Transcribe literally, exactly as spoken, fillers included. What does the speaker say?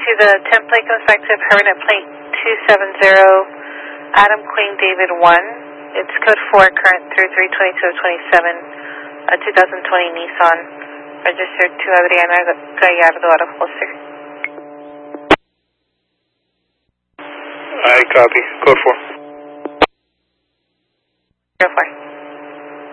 to the template comes back to permanent plate two seven zero, Adam Queen David one. It's code four, current through three twenty-two twenty-seven, a two thousand twenty Nissan, registered to Adriana Gallardo out of Holster. I copy. Code four. Code four.